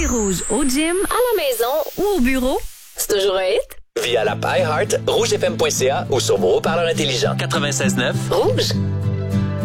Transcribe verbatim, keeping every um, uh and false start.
Écoutez Rouge au gym, à la maison ou au bureau, c'est toujours un hit. Via l'app iHeart, rougefm point c a ou sur vos haut-parleurs intelligents. quatre-vingt-seize neuf Rouge.